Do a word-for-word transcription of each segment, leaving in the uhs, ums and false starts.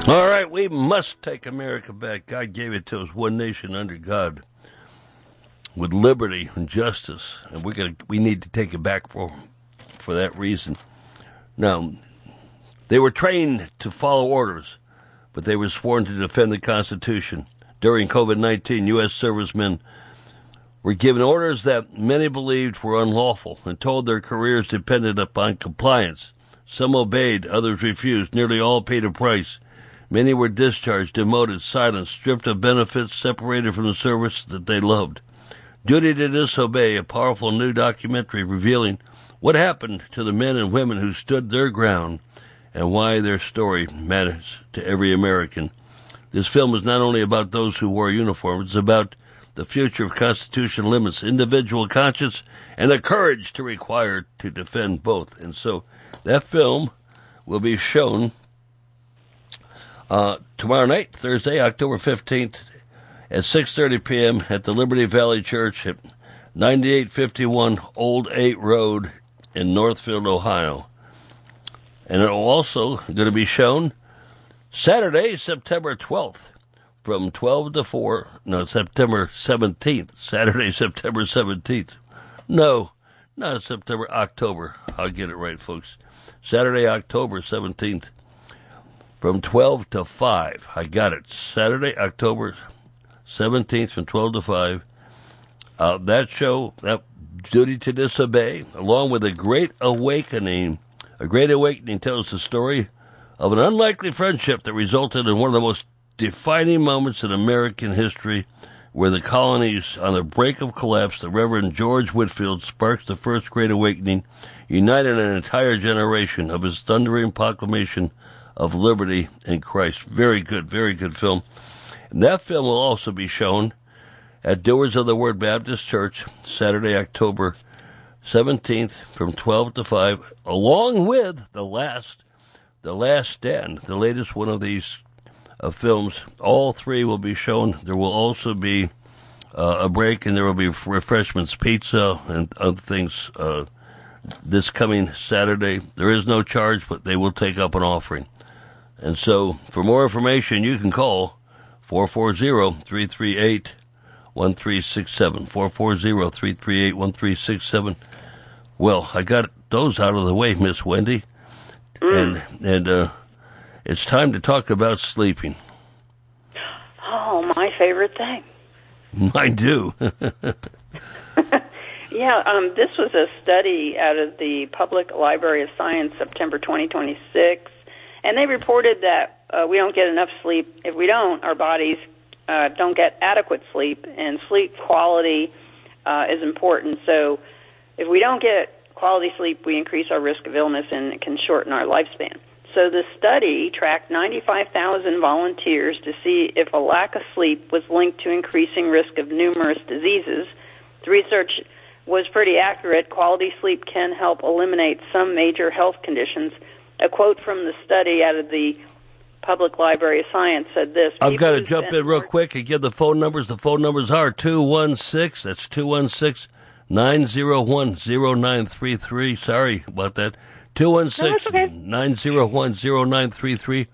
All right, we must take America back. God gave it to us, one nation under God, with liberty and justice, and we're gonna we need to take it back for for that reason. Now, they were trained to follow orders, but they were sworn to defend the Constitution. During COVID nineteen, U S servicemen were given orders that many believed were unlawful and told their careers depended upon compliance. Some obeyed, others refused. Nearly all paid a price. Many were discharged, demoted, silenced, stripped of benefits, separated from the service that they loved. Duty to Disobey, a powerful new documentary revealing what happened to the men and women who stood their ground and why their story matters to every American. This film is not only about those who wore uniforms, it's about the future of constitutional limits, individual conscience, and the courage to require to defend both. And so that film will be shown uh, tomorrow night, Thursday, October fifteenth, at six thirty p.m. at the Liberty Valley Church at ninety-eight fifty-one Old eight Road in Northfield, Ohio. And it will also going to be shown Saturday, September twelfth, from twelve to four, no, September seventeenth, Saturday, September seventeenth. No, not September, October. I'll get it right, folks. Saturday, October seventeenth, from twelve to five. I got it. Saturday, October seventeenth, from twelve to five. Uh, that show, that Duty to Disobey, along with a Great Awakening. A Great Awakening tells the story of an unlikely friendship that resulted in one of the most defining moments in American history, where the colonies on the brink of collapse. The Reverend George Whitefield sparks the first Great Awakening, united an entire generation of his thundering proclamation of liberty in Christ. Very good, very good film. And that film will also be shown at Doers of the Word Baptist Church, Saturday, October seventeenth, from twelve to five, along with the last, the Last Stand, the latest one of these uh, films. All three will be shown. There will also be uh, a break, and there will be refreshments, pizza, and other things uh, this coming Saturday. There is no charge, but they will take up an offering. And so, for more information, you can call four four zero, three three eight, one three six seven, four four zero, three three eight, one three six seven. Well, I got those out of the way, Miss Wendy. Mm. And and uh, it's time to talk about sleeping. Oh, my favorite thing. Mine too. Yeah, um, this was a study out of the Public Library of Science, September twenty twenty-six, and they reported that uh, we don't get enough sleep. If we don't, our bodies uh, don't get adequate sleep, and sleep quality uh, is important. So if we don't get quality sleep, we increase our risk of illness and it can shorten our lifespan. So the study tracked ninety-five thousand volunteers to see if a lack of sleep was linked to increasing risk of numerous diseases. The research was pretty accurate. Quality sleep can help eliminate some major health conditions. A quote from the study out of the Public Library of Science said this. I've got to jump in real quick and give the phone numbers. The phone numbers are two one six, that's two one six, nine zero one, zero nine three three. Sorry about that. two one six, nine zero one, zero nine three three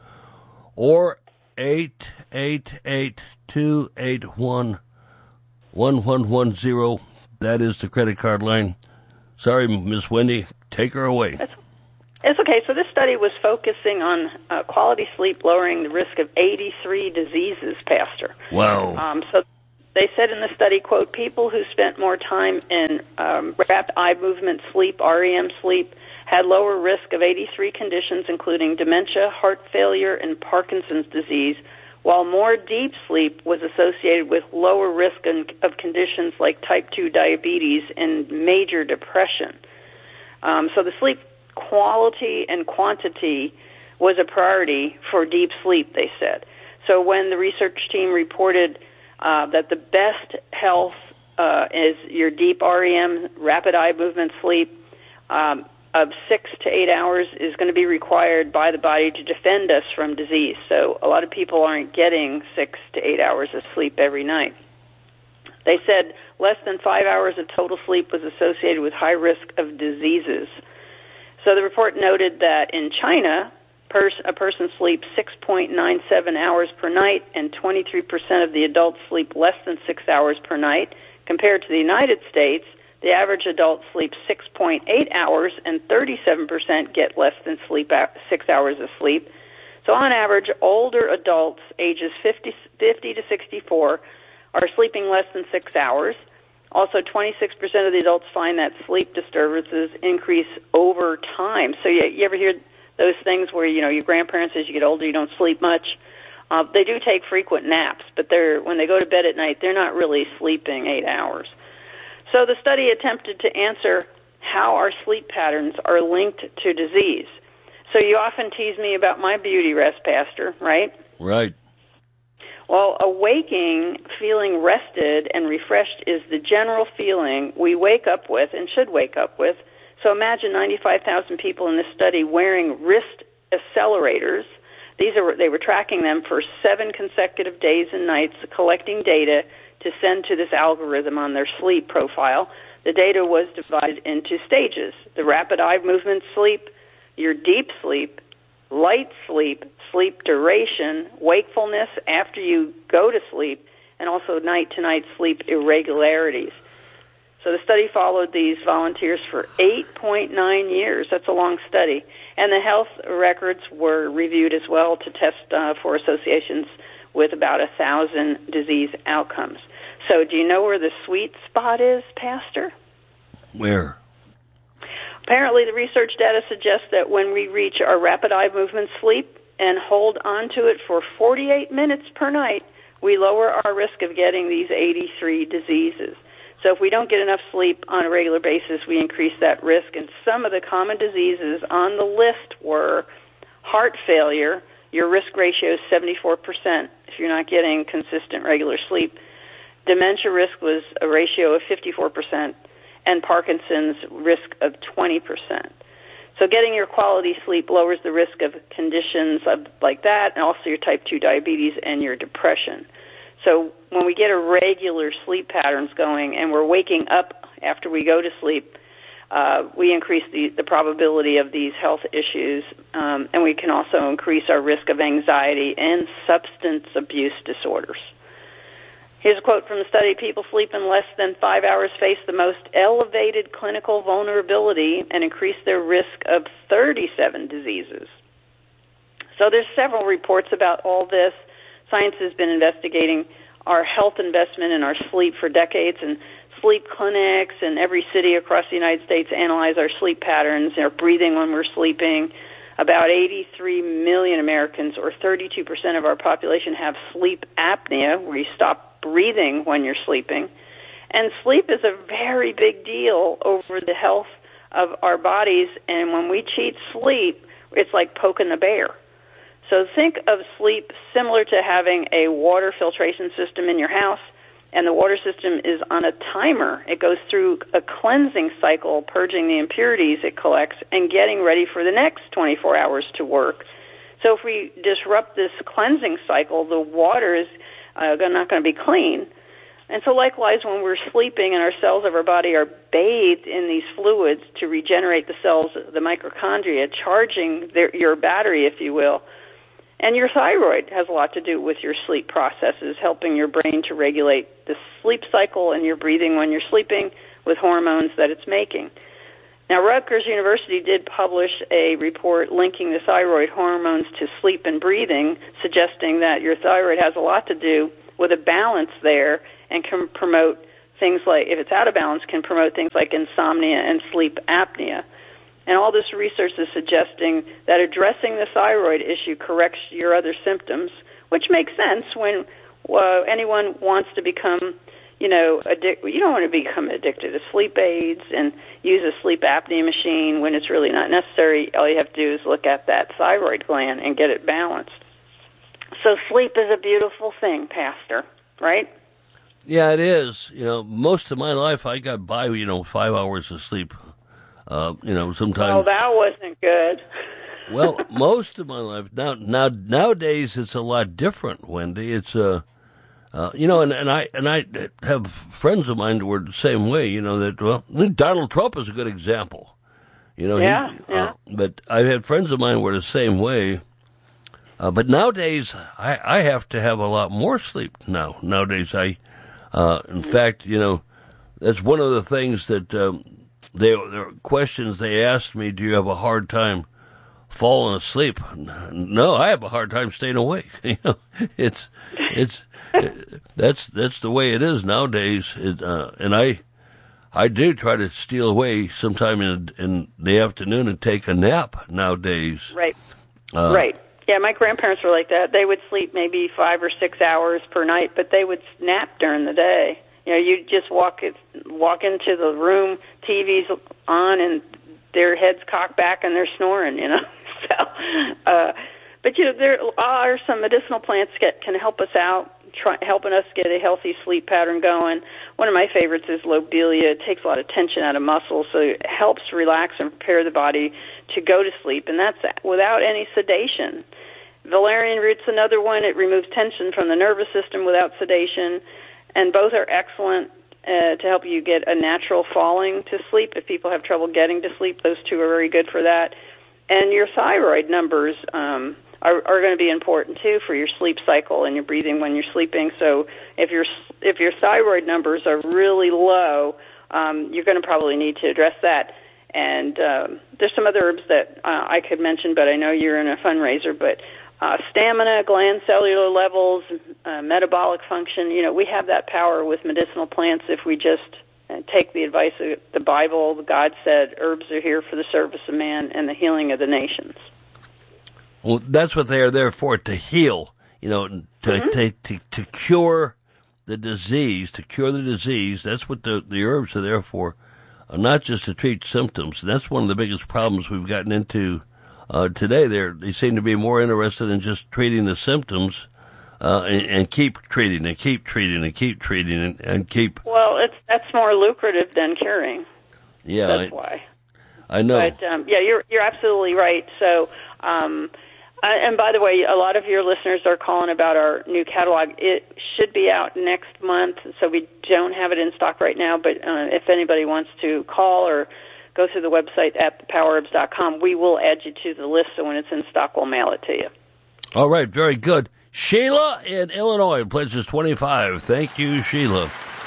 or eight eight eight, two eight one, one one one zero. That is the credit card line. Sorry, Miss Wendy. Take her away. That's, it's okay. So this study was focusing on uh, quality sleep lowering the risk of eighty-three diseases, Pastor. Wow. Um, so they said in the study, quote, people who spent more time in um, rapid eye movement sleep, R E M sleep, had lower risk of eighty-three conditions, including dementia, heart failure, and Parkinson's disease, while more deep sleep was associated with lower risk of conditions like type two diabetes and major depression. Um, so the sleep quality and quantity was a priority for deep sleep, they said. So when the research team reported uh, that the best health uh, is your deep R E M, rapid eye movement sleep, um, of six to eight hours is going to be required by the body to defend us from disease. So a lot of people aren't getting six to eight hours of sleep every night. They said less than five hours of total sleep was associated with high risk of diseases. So the report noted that in China, pers- a person sleeps six point nine seven hours per night, and twenty-three percent of the adults sleep less than six hours per night. Compared to the United States, the average adult sleeps six point eight hours, and thirty-seven percent get less than sleep six hours of sleep. So on average, older adults ages fifty, fifty to sixty-four are sleeping less than six hours. Also, twenty-six percent of the adults find that sleep disturbances increase over time. So you, you ever hear those things where, you know, your grandparents, as you get older, you don't sleep much? Uh, they do take frequent naps, but they're when they go to bed at night, they're not really sleeping eight hours. So the study attempted to answer how our sleep patterns are linked to disease. So you often tease me about my beauty rest, Pastor, right? Right. Well, awaking, feeling rested and refreshed is the general feeling we wake up with and should wake up with. So imagine ninety-five thousand people in this study wearing wrist accelerators. These are they were tracking them for seven consecutive days and nights, collecting data to send to this algorithm on their sleep profile. The data was divided into stages: the rapid eye movement sleep, your deep sleep, light sleep, sleep duration, wakefulness after you go to sleep, and also night-to-night sleep irregularities. So the study followed these volunteers for eight point nine years. That's a long study. And the health records were reviewed as well to test uh, for associations with about one thousand disease outcomes. So do you know where the sweet spot is, Pastor? Where? Apparently, the research data suggests that when we reach our rapid eye movement sleep and hold on to it for forty-eight minutes per night, we lower our risk of getting these eighty-three diseases. So if we don't get enough sleep on a regular basis, we increase that risk. And some of the common diseases on the list were heart failure. Your risk ratio is seventy-four percent if you're not getting consistent regular sleep. Dementia risk was a ratio of fifty-four percent, and Parkinson's risk of twenty percent. So getting your quality sleep lowers the risk of conditions of, like that, and also your type two diabetes and your depression. So when we get a regular sleep patterns going and we're waking up after we go to sleep, uh, we increase the, the probability of these health issues, um, and we can also increase our risk of anxiety and substance abuse disorders. Here's a quote from the study: people sleeping less than five hours face the most elevated clinical vulnerability and increase their risk of thirty-seven diseases. So there's several reports about all this. Science has been investigating our health investment in our sleep for decades, and sleep clinics in every city across the United States analyze our sleep patterns, our breathing when we're sleeping. About eighty-three million Americans, or thirty-two percent of our population, have sleep apnea, where you stop breathing when you're sleeping. And sleep is a very big deal over the health of our bodies, and when we cheat sleep, it's like poking the bear. So think of sleep similar to having a water filtration system in your house, and the water system is on a timer. It goes through a cleansing cycle, purging the impurities it collects and getting ready for the next twenty-four hours to work. So if we disrupt this cleansing cycle, the water is uh, not going to be clean. And so likewise, when we're sleeping and our cells of our body are bathed in these fluids to regenerate the cells, the mitochondria, charging their, your battery, if you will. And your thyroid has a lot to do with your sleep processes, helping your brain to regulate the sleep cycle and your breathing when you're sleeping with hormones that it's making. Now, Rutgers University did publish a report linking the thyroid hormones to sleep and breathing, suggesting that your thyroid has a lot to do with a balance there and can promote things like, if it's out of balance, can promote things like insomnia and sleep apnea. And all this research is suggesting that addressing the thyroid issue corrects your other symptoms, which makes sense when uh, anyone wants to become, you know, addic- you don't want to become addicted to sleep aids and use a sleep apnea machine when it's really not necessary. All you have to do is look at that thyroid gland and get it balanced. So sleep is a beautiful thing, Pastor, right? Yeah, it is. You know, most of my life I got by, you know, five hours of sleep. Uh, you know, sometimes. Well, that wasn't good. Well, most of my life now, now nowadays it's a lot different, Wendy. It's uh, uh you know, and, and I and I have friends of mine who were the same way. You know that well, Donald Trump is a good example. You know, yeah, he, yeah. Uh, but I've had friends of mine were the same way. Uh, but nowadays, I, I have to have a lot more sleep now. Nowadays, I, uh, in fact, you know, that's one of the things that um, they, the questions they asked me, do you have a hard time falling asleep? No, I have a hard time staying awake. You know, it's, it's, it, that's, that's the way it is nowadays. It, uh, and I, I do try to steal away sometime in, in the afternoon and take a nap nowadays. Right, Uh, right. Yeah, my grandparents were like that. They would sleep maybe five or six hours per night, but they would nap during the day. You know, you'd just walk it, walk into the room, T V's on, and their heads cocked back and they're snoring, you know. So, uh, but, you know, there are some medicinal plants that can help us out, try, helping us get a healthy sleep pattern going. One of my favorites is lobelia. It takes a lot of tension out of muscles, so it helps relax and prepare the body to go to sleep, and that's without any sedation. Valerian root's another one. It removes tension from the nervous system without sedation, and both are excellent uh, to help you get a natural falling to sleep. If people have trouble getting to sleep, those two are very good for that. And your thyroid numbers um, are, are going to be important, too, for your sleep cycle and your breathing when you're sleeping. So if, your if your thyroid numbers are really low, um, you're going to probably need to address that. And um, there's some other herbs that uh, I could mention, but I know you're in a fundraiser, but Uh, stamina, gland cellular levels, uh, metabolic function. You know, we have that power with medicinal plants if we just uh, take the advice of the Bible. God said herbs are here for the service of man and the healing of the nations. Well, that's what they are there for, to heal, you know, to, Mm-hmm. to, to, to cure the disease, to cure the disease. That's what the, the herbs are there for, uh, not just to treat symptoms. And that's one of the biggest problems we've gotten into Uh, today. They they seem to be more interested in just treating the symptoms uh, and, and keep treating and keep treating and keep treating and, and keep. Well, it's that's more lucrative than curing. Yeah, that's I, why. I know. But um, yeah, you're you're absolutely right. So, um, uh, and by the way, a lot of your listeners are calling about our new catalog. It should be out next month, so we don't have it in stock right now. But uh, if anybody wants to call or go through the website at the power herbs dot com. We will add you to the list, so when it's in stock, we'll mail it to you. All right, very good. Sheila in Illinois pledges twenty-five. Thank you, Sheila.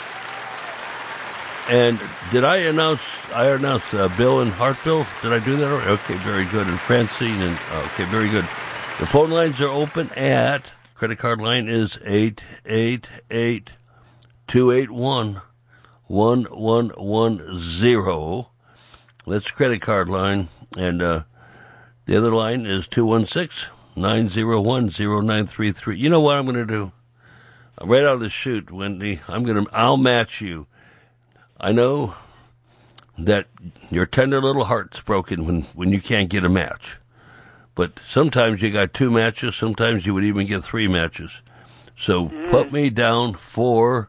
And did I announce, I announced uh, Bill in Hartville? Did I do that already? Okay, very good. And Francine, and okay, very good. The phone lines are open at, credit card line is eight eight eight, two eight one, one one one zero. That's credit card line, and uh, the other line is two one six, nine zero one, zero nine three three. You know what I'm going to do? Right out of the chute, Wendy, I'm going to, I'll match you. I know that your tender little heart's broken when, when you can't get a match. But sometimes you got two matches, sometimes you would even get three matches. So mm. put me down for,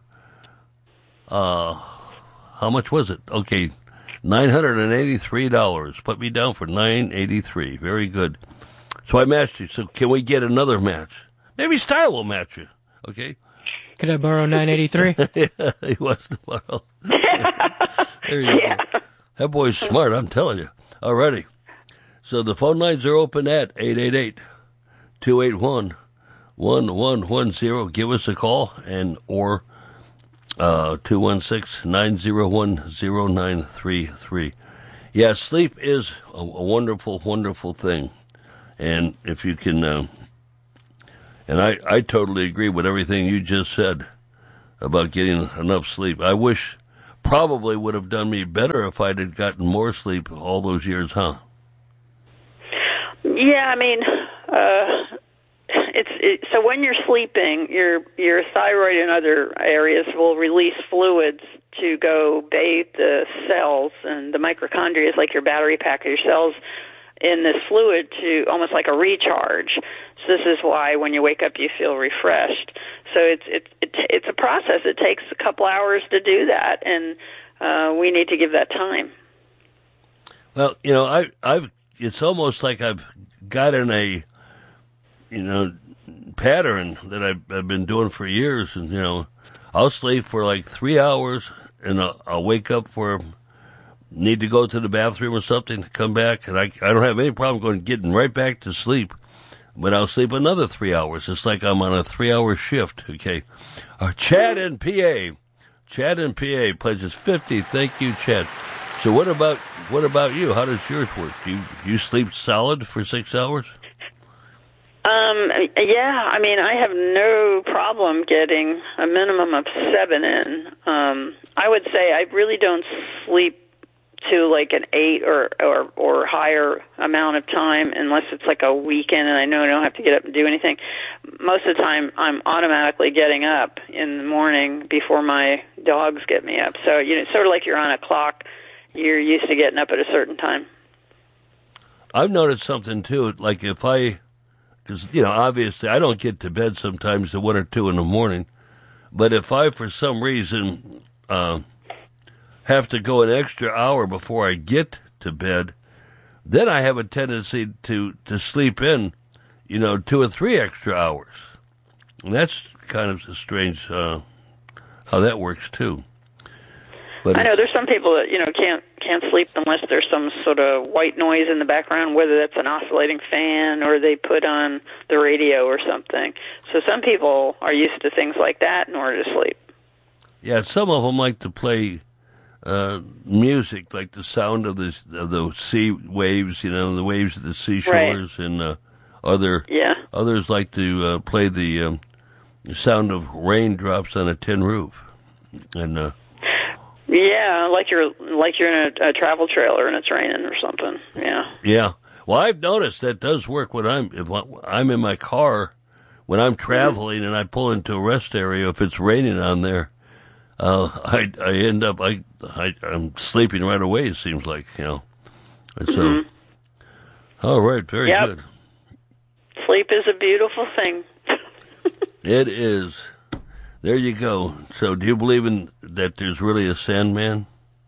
uh, how much was it? Okay. nine hundred eighty-three dollars. Put me down for nine hundred eighty-three dollars. Very good. So I matched you. So can we get another match? Maybe Style will match you. Okay? Could I borrow nine hundred eighty-three dollars? Yeah, he wants to borrow. There you yeah. go. That boy's smart, I'm telling you. Alrighty. So the phone lines are open at eight eight eight, two eight one, one one one zero. Give us a call, and or Uh, two one six, nine zero one, zero nine three three. Yeah, sleep is a, a wonderful, wonderful thing. And if you can, uh, and I, I totally agree with everything you just said about getting enough sleep. I wish probably would have done me better if I'd had gotten more sleep all those years, huh? Yeah, I mean, uh, It's it, so when you're sleeping, your your thyroid and other areas will release fluids to go bathe the cells, and the mitochondria is like your battery pack of your cells in this fluid to almost like a recharge. So this is why when you wake up you feel refreshed. So it's it's it, it's a process. It takes a couple hours to do that, and uh, we need to give that time. Well, you know, I I've it's almost like I've gotten a you know. pattern that I've, I've been doing for years, and you know, I'll sleep for like three hours, and I'll, I'll wake up for need to go to the bathroom or something, come back, and I, I don't have any problem going getting right back to sleep. But I'll sleep another three hours. It's like I'm on a three-hour shift, okay? Uh, Chad in P A. Chad in P A pledges fifty. Thank you, Chad. So what about what about you? How does yours work? Do you, you sleep solid for six hours? Um, yeah, I mean, I have no problem getting a minimum of seven in. Um, I would say I really don't sleep to like an eight or, or, or higher amount of time unless it's like a weekend and I know I don't have to get up and do anything. Most of the time I'm automatically getting up in the morning before my dogs get me up. So, you know, it's sort of like you're on a clock. You're used to getting up at a certain time. I've noticed something too, like if I, because, you know, obviously I don't get to bed sometimes at one or two in the morning, but if I, for some reason, uh, have to go an extra hour before I get to bed, then I have a tendency to, to sleep in, you know, two or three extra hours. And that's kind of a strange uh, how that works, too. But I know there's some people that, you know, can't can't sleep unless there's some sort of white noise in the background, whether that's an oscillating fan or they put on the radio or something. So some people are used to things like that in order to sleep. Yeah, some of them like to play uh, music, like the sound of the of the sea waves, you know, the waves of the seashores, right. and uh, other yeah. others like to uh, play the um, sound of raindrops on a tin roof, and. Uh, Yeah, like you're like you're in a, a travel trailer and it's raining or something. Yeah. Yeah. Well, I've noticed that does work when I'm if I'm in my car when I'm traveling mm-hmm. and I pull into a rest area. If it's raining on there, uh, I I end up I, I I'm sleeping right away. It seems like, you know. And so, mm-hmm. all right, very yep. good. Sleep is a beautiful thing. It is. There you go. So, do you believe in that there's really a Sandman?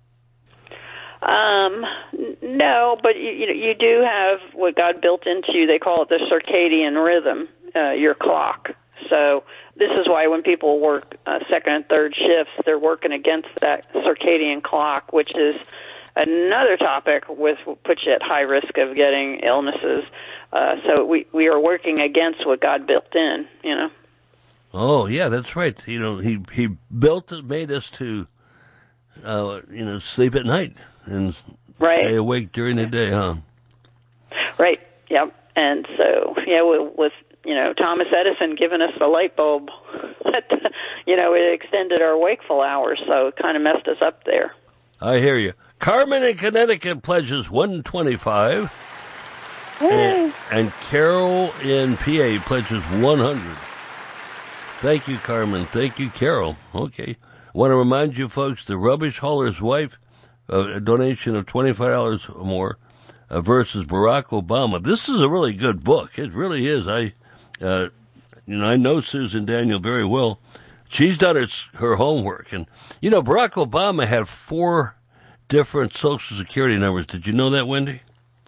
Um, no, but you, you you do have what God built into you. They call it the circadian rhythm, uh, your clock. So this is why when people work uh, second and third shifts, they're working against that circadian clock, which is another topic with puts you at high risk of getting illnesses. Uh, so we we are working against what God built in, you know. Oh, yeah, that's right. You know, he he built it, made us to, uh, you know, sleep at night and right. stay awake during the day, huh? Right, yep. And so, yeah, with, with, you know, Thomas Edison giving us the light bulb, you know, it extended our wakeful hours, so it kind of messed us up there. I hear you. Carmen in Connecticut pledges one twenty-five, and, and Carol in P A pledges one hundred. Thank you, Carmen. Thank you, Carol. Okay. I want to remind you, folks, The Rubbish Hauler's Wife, uh, a donation of twenty-five dollars or more, uh, versus Barack Obama. This is a really good book. It really is. I, uh, you know, I know Susan Daniel very well. She's done her, her homework. And, you know, Barack Obama had four different Social Security numbers. Did you know that, Wendy?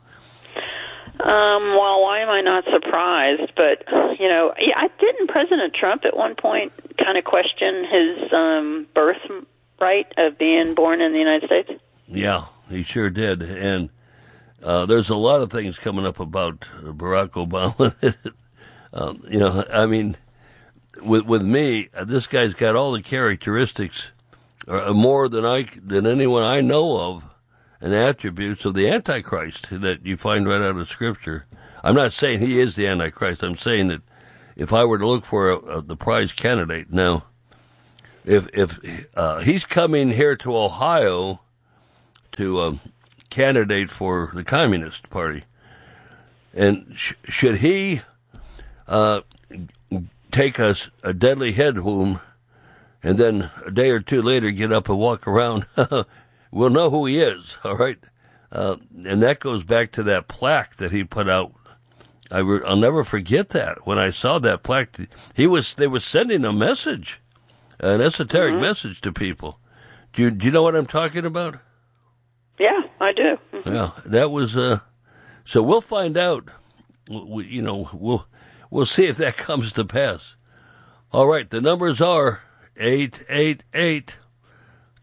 Um, well, why am I not surprised? But, you know, I didn't President Trump at one point kind of question his um, birthright of being born in the United States? Yeah, he sure did. And uh, there's a lot of things coming up about Barack Obama. um, you know, I mean, with with me, this guy's got all the characteristics, or more than I than anyone I know of, and attributes of the Antichrist that you find right out of Scripture. I'm not saying he is the Antichrist. I'm saying that if I were to look for a, a, the prize candidate now, if if uh, he's coming here to Ohio to um, candidate for the Communist Party, and sh- should he uh, take a, a deadly head wound and then a day or two later get up and walk around, we'll know who he is, all right? Uh, and that goes back to that plaque that he put out. I re- I'll never forget that. When I saw that plaque, he was they were sending a message, an esoteric mm-hmm. message to people. Do you, do you know what I'm talking about? Yeah, I do. Mm-hmm. Yeah, that was, uh, so we'll find out, we, you know, we'll, we'll see if that comes to pass. All right, the numbers are eight eight eight,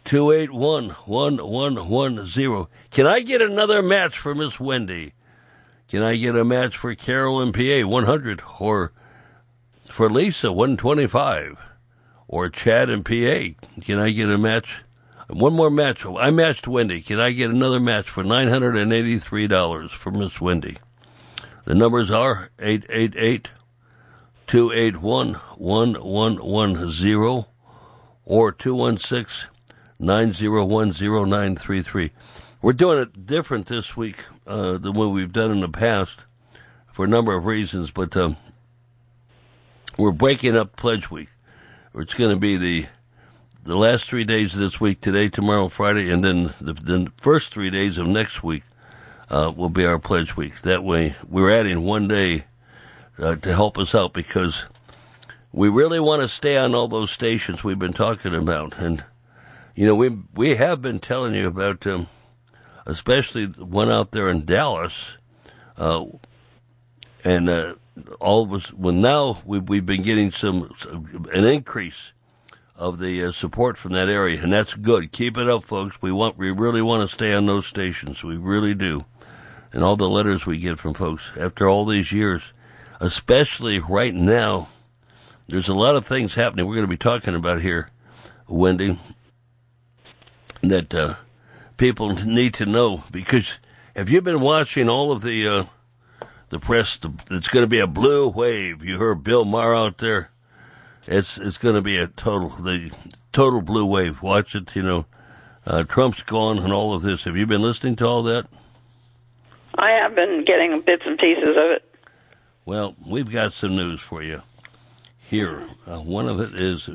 two eight one, one one one zero. Can I get another match for Miss Wendy? Can I get a match for Carol in P A, one hundred? Or for Lisa, one twenty-five? Or Chad in P A? Can I get a match? One more match. I matched Wendy. Can I get another match for nine hundred eighty-three dollars for Miss Wendy? The numbers are eight eight eight, two eight one, one one one zero or two one six, nine zero one zero nine three three. We're doing it different this week uh, than what we've done in the past for a number of reasons, but um, we're breaking up Pledge Week. It's going to be the the last three days of this week, today, tomorrow, Friday, and then the, the first three days of next week uh, will be our Pledge Week. That way, we're adding one day uh, to help us out because we really want to stay on all those stations we've been talking about. And, you know, we we have been telling you about, um, especially the one out there in Dallas, uh, and uh, all of us, well, now we've, we've been getting some, some an increase of the uh, support from that area, and that's good. Keep it up, folks. We want, we really want to stay on those stations. We really do. And all the letters we get from folks after all these years, especially right now, there's a lot of things happening we're going to be talking about here, Wendy, that uh, people need to know. Because have you been watching all of the uh, the press? The, it's going to be a blue wave. You heard Bill Maher out there. It's it's going to be a total the total blue wave. Watch it. You know, uh, Trump's gone and all of this. Have you been listening to all that? I have been getting bits and pieces of it. Well, we've got some news for you here. Uh, one of it is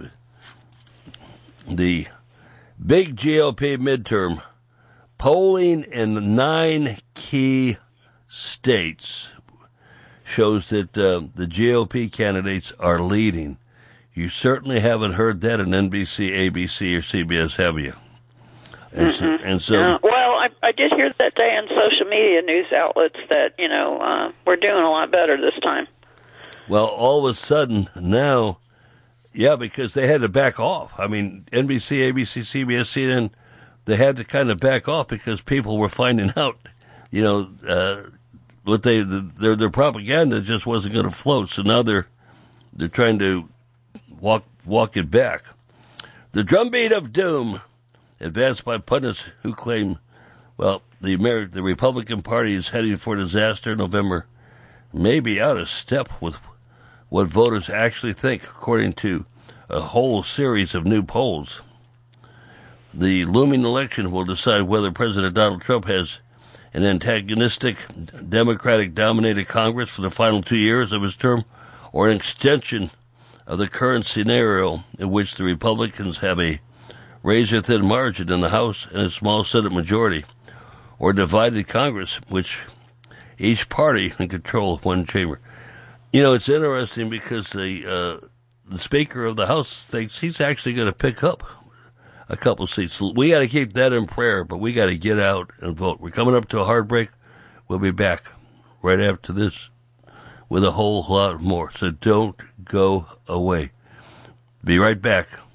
the big G O P midterm polling in nine key states shows that uh, the G O P candidates are leading. You certainly haven't heard that on N B C, A B C, or C B S, have you? And so, and so uh, well, I, I did hear that day on social media news outlets that, you know, uh, we're doing a lot better this time. Well, all of a sudden now, yeah, because they had to back off. I mean, N B C, A B C, C B S, C N N, they had to kind of back off because people were finding out, you know, uh, what they the, their their propaganda just wasn't going to float. So now they're they're trying to walk walk it back. The drumbeat of doom, advanced by pundits who claim, well, the American, the Republican Party is heading for disaster in November, may be out of step with what voters actually think, according to a whole series of new polls. The looming election will decide whether President Donald Trump has an antagonistic, Democratic-dominated Congress for the final two years of his term, or an extension of the current scenario in which the Republicans have a razor-thin margin in the House and a small Senate majority, or divided Congress, which each party in control of one chamber. You know, it's interesting because the uh, the Speaker of the House thinks he's actually going to pick up a couple seats. We got to keep that in prayer, but we got to get out and vote. We're coming up to a hard break. We'll be back right after this with a whole lot more. So don't go away. Be right back.